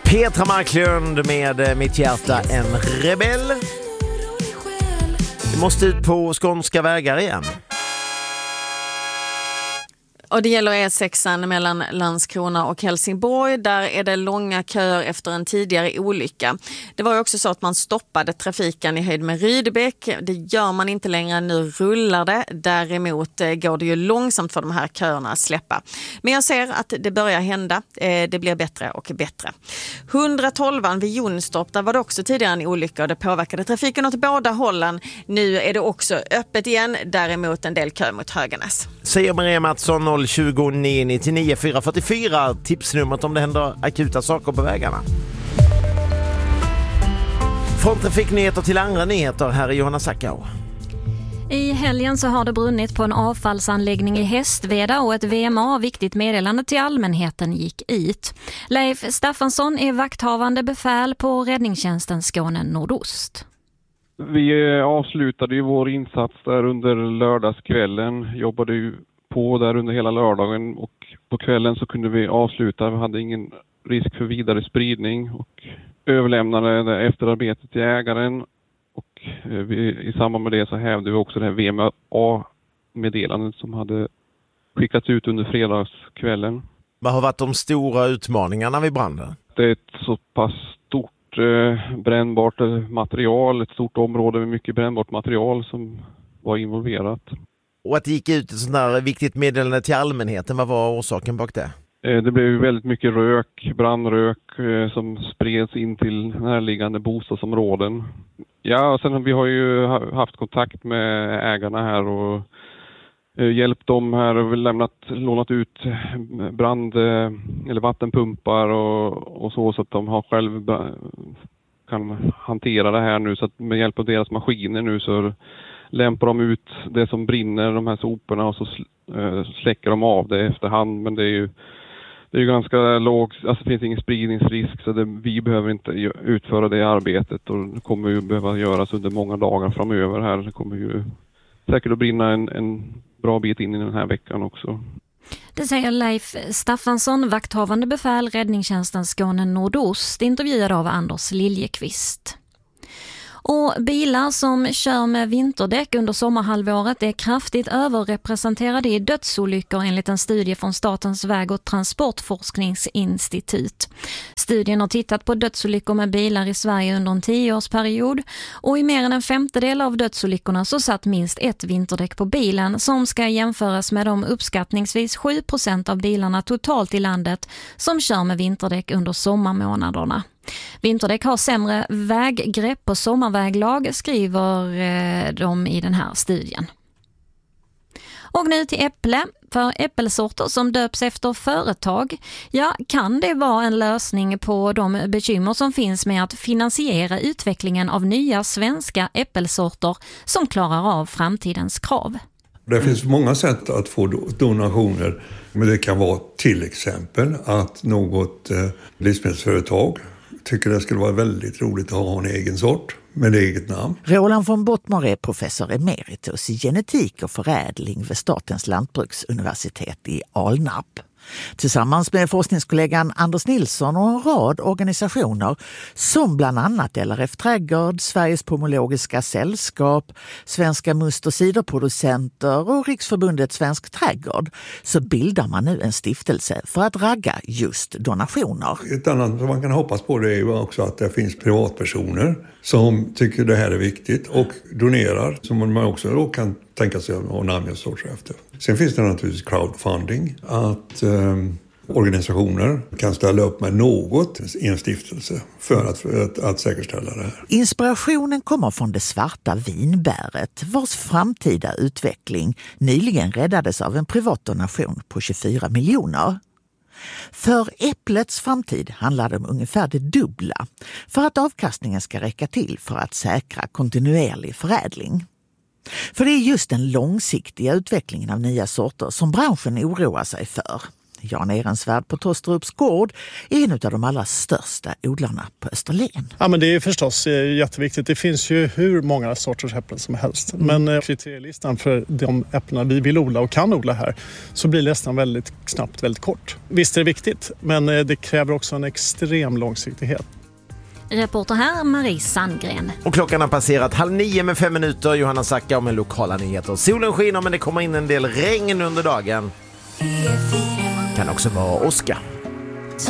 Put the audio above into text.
Petra Marklund med Mitt hjärta en rebell. Vi måste ut på skånska vägar igen. Och det gäller E6 mellan Landskrona och Helsingborg. Där är det långa köer efter en tidigare olycka. Det var ju också så att man stoppade trafiken i höjd med Rydebäck. Det gör man inte längre, nu rullar det. Däremot går det ju långsamt för de här köerna att släppa. Men jag ser att det börjar hända. Det blir bättre och bättre. 112 vid Jonstorp, där var det också tidigare en olycka och det påverkade trafiken åt båda hållen. Nu är det också öppet igen, däremot en del kö mot Höganäs. Säger Maria Mattsson, 020 999 444, tipsnumret om det händer akuta saker på vägarna. Från trafiknyheter till andra nyheter, här är Johanna Sackau. I helgen så har det brunnit på en avfallsanläggning i Hästveda och ett VMA, viktigt meddelande till allmänheten, gick ut. Leif Staffansson är vakthavande befäl på räddningstjänsten Skåne Nordost. Vi avslutade ju vår insats där under lördagskvällen, jobbade ju på där under hela lördagen och på kvällen så kunde vi avsluta. Vi hade ingen risk för vidare spridning och överlämnade det efterarbetet till ägaren. Och i samband med det så hävde vi också det här VMA-meddelandet som hade skickats ut under fredagskvällen. Vad har varit de stora utmaningarna vid branden? Det är ett så pass stort brännbart material, ett stort område med mycket brännbart material som var involverat. Och att det gick ut ett sånt där viktigt meddelande till allmänheten, vad var orsaken bak det? Det blev väldigt mycket rök, brandrök som spreds in till närliggande bostadsområden. Ja, och sen vi har ju haft kontakt med ägarna här och hjälpt dem här och lånat ut eller vattenpumpar och så att de har själv kan hantera det här nu, så att med hjälp av deras maskiner nu så lämpar de ut det som brinner, de här soporna, och så släcker de av det efterhand. Men det är ju ganska lågt, alltså det finns ingen spridningsrisk, så vi behöver inte utföra det arbetet, och det kommer ju behöva göras under många dagar framöver här. Det kommer ju säkert att brinna en bra bit in i den här veckan också. Det säger Leif Staffansson, vakthavande befäl räddningstjänsten Skåne Nordost, intervjuad av Anders Liljekvist. Och bilar som kör med vinterdäck under sommarhalvåret är kraftigt överrepresenterade i dödsolyckor enligt en studie från Statens väg- och transportforskningsinstitut. Studien har tittat på dödsolyckor med bilar i Sverige under en 10-årsperiod, och i mer än en femtedel av dödsolyckorna så satt minst ett vinterdäck på bilen, som ska jämföras med de uppskattningsvis 7% av bilarna totalt i landet som kör med vinterdäck under sommarmånaderna. Vinterdäck har sämre väggrepp på sommarväglag, skriver de i den här studien. Och nu till äpple. För äppelsorter som döps efter företag, ja, kan det vara en lösning på de bekymmer som finns med att finansiera utvecklingen av nya svenska äppelsorter som klarar av framtidens krav. Det finns många sätt att få donationer, men det kan vara till exempel att något livsmedelsföretag tycker det skulle vara väldigt roligt att ha en egen sort med eget namn. Roland von Bottmer är professor emeritus i genetik och förädling vid Statens lantbruksuniversitet i Alnarp. Tillsammans med forskningskollegan Anders Nilsson och en rad organisationer som bland annat LRF Trädgård, Sveriges Pomologiska sällskap, Svenska must- och ciderproducenter och Riksförbundet Svensk trädgård, så bildar man nu en stiftelse för att ragga just donationer. Ett annat som man kan hoppas på det är ju också att det finns privatpersoner som tycker det här är viktigt och donerar, som man också då kan tänka sig att namnge sorts efter. Sen finns det naturligtvis crowdfunding, att organisationer kan ställa upp med något i en stiftelse för att säkerställa det här. Inspirationen kommer från det svarta vinbäret, vars framtida utveckling nyligen räddades av en privat donation på 24 miljoner. För äpplets framtid handlar det om ungefär det dubbla för att avkastningen ska räcka till för att säkra kontinuerlig förädling. För det är just den långsiktiga utvecklingen av nya sorter som branschen oroar sig för. Jan Ehrensvärd på Tostrups gård är en av de allra största odlarna på Österlen. Ja, men det är förstås jätteviktigt. Det finns ju hur många sorters äpplen som helst. Men kriterielistan för de äpplena vi vill odla och kan odla här, så blir listan väldigt snabbt väldigt kort. Visst är det viktigt, men det kräver också en extrem långsiktighet. Reporter här Marie Sandgren. Och klockan har passerat 8:30 med 5 minuter. Johanna Sacka med lokala nyheter. Solen skiner men det kommer in en del regn under dagen. Kan också vara åska.